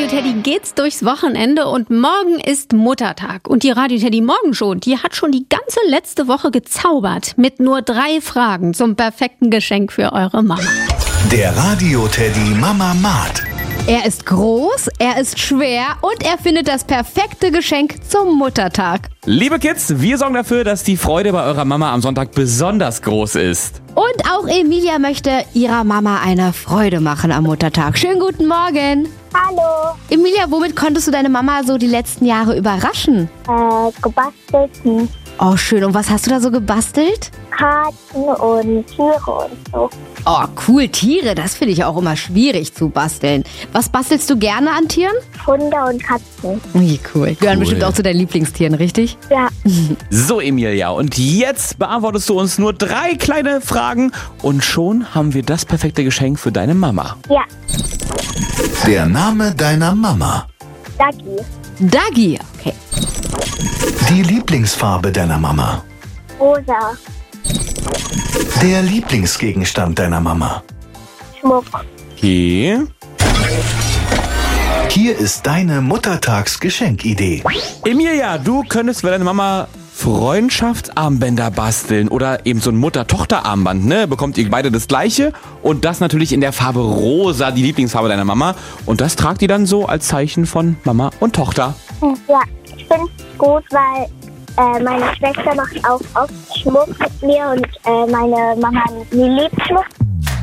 Radio Teddy geht's durchs Wochenende und morgen ist Muttertag. Und die Radio Teddy Morgenshow, die hat schon die ganze letzte Woche gezaubert mit nur 3 Fragen zum perfekten Geschenk für eure Mama. Der Radio Teddy Mama-Mat. Er ist groß, er ist schwer und er findet das perfekte Geschenk zum Muttertag. Liebe Kids, wir sorgen dafür, dass die Freude bei eurer Mama am Sonntag besonders groß ist. Und auch Emilia möchte ihrer Mama eine Freude machen am Muttertag. Schönen guten Morgen. Hallo, Emilia, womit konntest du deine Mama so die letzten Jahre überraschen? gebastelten Oh, schön. Und was hast du da so gebastelt? Karten und Tiere und so. Oh, cool. Tiere, das finde ich auch immer schwierig zu basteln. Was bastelst du gerne an Tieren? Hunde und Katzen. Wie cool. Gehören bestimmt auch zu deinen Lieblingstieren, richtig? Ja, So, Emilia, und jetzt beantwortest du uns nur 3 kleine Fragen und schon haben wir das perfekte Geschenk für deine Mama. ja, Der Name deiner Mama. Dagi, Dagi. Okay. Die Lieblingsfarbe deiner Mama. rosa, Der Lieblingsgegenstand deiner Mama. Schmuck, Okay. Hier ist deine Muttertagsgeschenkidee. Emilia, du könntest für deine Mama Freundschaftsarmbänder basteln oder eben so ein Mutter-Tochter-Armband, ne? Bekommt ihr beide das gleiche und das natürlich in der Farbe rosa, die Lieblingsfarbe deiner Mama. Und das tragt ihr dann so als Zeichen von Mama und Tochter. ja, ich finde es gut, weil meine Schwester macht auch oft Schmuck mit mir und meine Mama liebt Schmuck